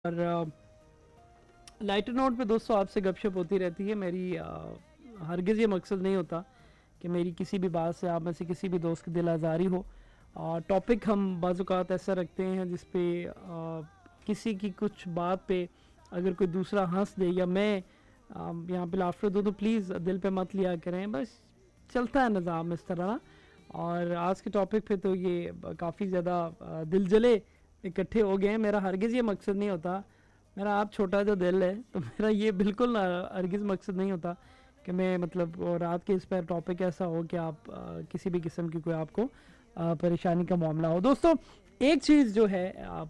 और lighter note पे दोस्तों आपसे गपशप होती रहती है। मेरी हरगिज़ ये मकसद नहीं होता कि मेरी किसी भी बात से आप में से किसी भी दोस्त की दिल आज़ारी हो। और टॉपिक हम बाज़-औक़ात ऐसा रखते हैं जिस पे किसी की कुछ बात पे अगर कोई दूसरा हंस दे या मैं यहाँ पे लाफ्टर दूँ तो प्लीज़ दिल पे मत लिया करें। बस चलता है निज़ाम इस तरह ना। और आज के टॉपिक पे तो ये काफ़ी ज़्यादा दिल जले इकट्ठे हो गए हैं। मेरा हरगिज़ ये मकसद नहीं होता, मेरा आप छोटा जो दिल है तो मेरा ये बिल्कुल हरगिज़ मकसद नहीं होता कि मैं मतलब रात के इस पर टॉपिक ऐसा हो कि आप किसी भी किस्म की कोई आपको परेशानी का मामला हो। दोस्तों एक चीज़ जो है, आप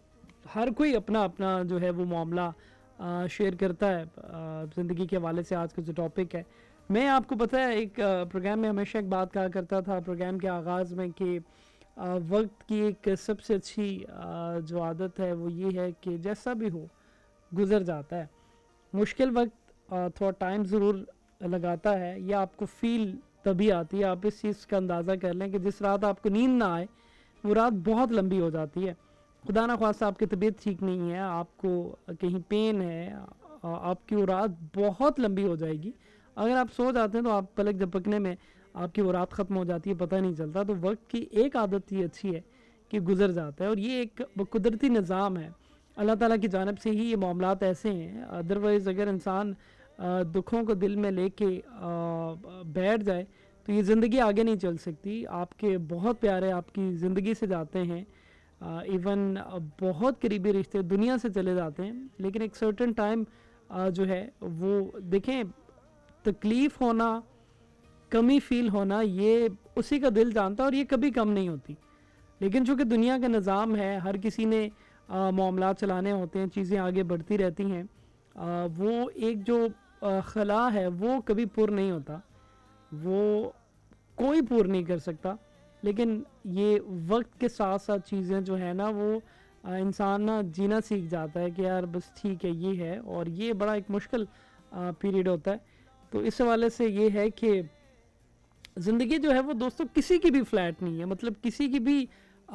हर कोई अपना अपना जो है वो मामला शेयर करता है ज़िंदगी के हवाले से। आज का जो टॉपिक है, मैं आपको पता है एक प्रोग्राम में हमेशा एक बात कहा करता था प्रोग्राम के आगाज़ में कि वक्त की एक सबसे अच्छी जो आदत है वो ये है कि जैसा भी हो गुज़र जाता है। मुश्किल वक्त थोड़ा टाइम ज़रूर लगाता है, या आपको फ़ील तभी आती है। आप इस चीज़ का अंदाज़ा कर लें कि जिस रात आपको नींद ना आए वो रात बहुत लंबी हो जाती है। खुदा ना ख्वास्ता आपकी तबीयत ठीक नहीं है, आपको कहीं पेन है, आपकी वो रात बहुत लंबी हो जाएगी। अगर आप सो जाते हैं तो आप पलक झपकने में आपकी वो रात ख़त्म हो जाती है, पता नहीं चलता। तो वक्त की एक आदत ही अच्छी है कि गुज़र जाता है, और ये एक कुदरती निज़ाम है। अल्लाह ताला की जानिब से ही ये मामलात ऐसे हैं। अदरवाइज़ अगर इंसान दुखों को दिल में लेके बैठ जाए तो ये ज़िंदगी आगे नहीं चल सकती। आपके बहुत प्यारे आपकी ज़िंदगी से जाते हैं, इवन बहुत करीबी रिश्ते दुनिया से चले जाते हैं, लेकिन एक सर्टेन टाइम जो है वो देखें, तकलीफ़ होना, कमी फ़ील होना, ये उसी का दिल जानता है और ये कभी कम नहीं होती। लेकिन चूँकि दुनिया का निज़ाम है, हर किसी ने मामलात चलाने होते हैं, चीज़ें आगे बढ़ती रहती हैं, वो एक जो खला है वो कभी पुर नहीं होता, वो कोई पूर नहीं कर सकता। लेकिन ये वक्त के साथ साथ चीज़ें जो है ना वो इंसान ना जीना सीख जाता है कि यार बस ठीक है ये है, और ये बड़ा एक मुश्किल पीरियड होता है। तो इस हवाले से ये है कि ज़िंदगी जो है वो दोस्तों किसी की भी फ्लैट नहीं है, मतलब किसी की भी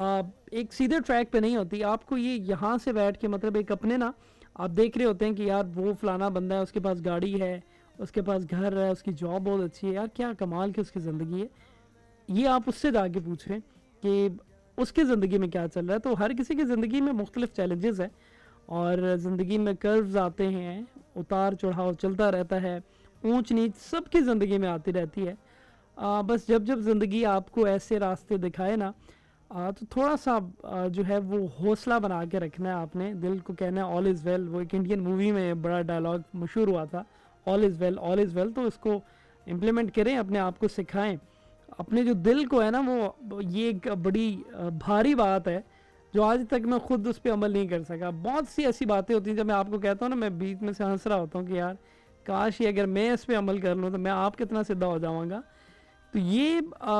एक सीधे ट्रैक पे नहीं होती। आपको ये यहाँ से बैठ के मतलब एक अपने ना आप देख रहे होते हैं कि यार वो फ़लाना बंदा है, उसके पास गाड़ी है, उसके पास घर है, उसकी जॉब बहुत अच्छी है, यार क्या कमाल की उसकी ज़िंदगी है। ये आप उससे जाके पूछें कि उसकी ज़िंदगी में क्या चल रहा है। तो हर किसी की ज़िंदगी में मुख्तलिफ चैलेंजेस है, और ज़िंदगी में कर्व्स आते हैं, उतार चढ़ाव चलता रहता है, ऊंच नीच सबकी ज़िंदगी में आती रहती है। बस जब जब ज़िंदगी आपको ऐसे रास्ते दिखाए ना, तो थोड़ा सा जो है वो हौसला बना के रखना है आपने, दिल को कहना है ऑल इज़ वेल। वो एक इंडियन मूवी में बड़ा डायलॉग मशहूर हुआ था, all is well, all is well. तो इसको इम्प्लीमेंट करें, अपने आप को सिखाएं, अपने जो दिल को है ना वो, ये एक बड़ी भारी बात है जो आज तक मैं खुद उस पर अमल नहीं कर सका। बहुत सी ऐसी बातें होती हैं जब मैं आपको कहता हूँ ना, मैं बीच में से हंस रहा होता हूँ कि यार काश ये अगर मैं इस पर अमल कर लूँ तो मैं आप कितना सीधा हो जाऊँगा। तो ये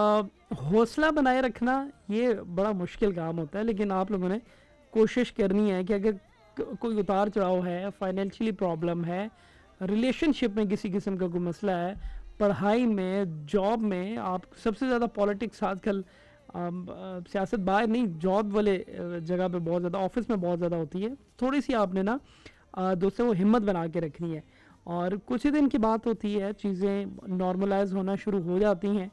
हौसला बनाए रखना ये बड़ा मुश्किल काम होता है, लेकिन आप लोगों ने कोशिश करनी है कि अगर कोई उतार चढ़ाव है, फाइनेंशियली प्रॉब्लम है, रिलेशनशिप में किसी किस्म का कोई मसला है, पढ़ाई में, जॉब में, आप सबसे ज़्यादा पॉलिटिक्स आजकल सियासत बाहर नहीं, जॉब वाले जगह पे बहुत ज़्यादा, ऑफिस में बहुत ज़्यादा होती है। थोड़ी सी आपने ना दोस्तों वो हिम्मत बना के रखनी है, और कुछ ही दिन की बात होती है, चीज़ें नॉर्मलाइज होना शुरू हो जाती हैं।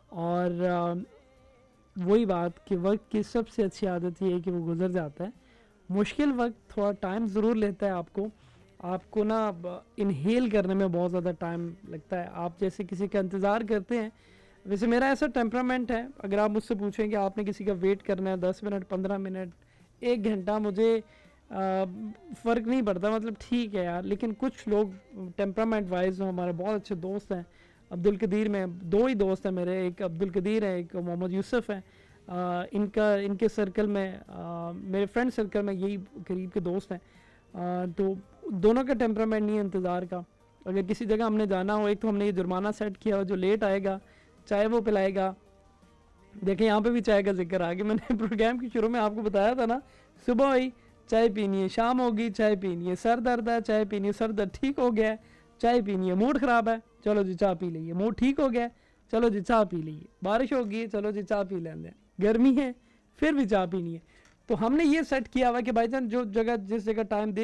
और वही बात कि वक्त की सबसे अच्छी आदत ये है कि वो गुजर जाता है। मुश्किल वक्त थोड़ा टाइम ज़रूर लेता है, आपको ना इनहेल करने में बहुत ज़्यादा टाइम लगता है। आप जैसे किसी का इंतज़ार करते हैं, वैसे मेरा ऐसा टेम्परामेंट है, अगर आप मुझसे पूछें कि आपने किसी का वेट करना है 10 मिनट, 15 मिनट, 1 घंटा, मुझे फ़र्क नहीं पड़ता, मतलब ठीक है यार। लेकिन कुछ लोग टेम्परामेंट वाइज हमारे बहुत अच्छे दोस्त हैं, अब्दुल कदीर में 2 ही दोस्त हैं मेरे, एक अब्दुल कदीर है, एक मोहम्मद यूसुफ है। इनके सर्कल में मेरे फ्रेंड सर्कल में यही करीब के दोस्त हैं। तो दोनों का टेम्परामेंट नहीं है इंतज़ार का। अगर किसी जगह हमने जाना हो, एक तो हमने ये जुर्माना सेट किया हो, जो लेट आएगा चाय वो पिलाएगा। देखें यहाँ पे भी चाय का जिक्र आ गया। मैंने प्रोग्राम के शुरू में आपको बताया था ना, सुबह हुई चाय पीनी है, शाम होगी चाय पीनी है, सर दर्द है चाय पीनी है, सर दर्द ठीक हो गया है चाय पीनी है, मूड ख़राब है चलो जी चाय पी लीजिए, मूड ठीक हो गया चलो जी चाय पी लीजिए, बारिश होगी चलो जी चाय पी लेंगे, गर्मी है फिर भी चाय पीनी है। تو ہم نے یہ سیٹ کیا ہوا کہ بھائی جان جو جگہ جس جگہ ٹائم دے